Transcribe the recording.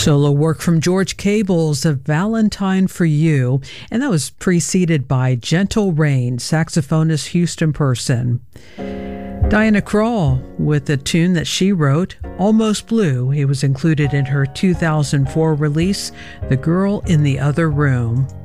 Solo work from George Cable's A Valentine for You, and that was preceded by Gentle Rain, saxophonist Houston Person. Diana Krall with a tune that she wrote, Almost Blue. It was included in her 2004 release, The Girl in the Other Room.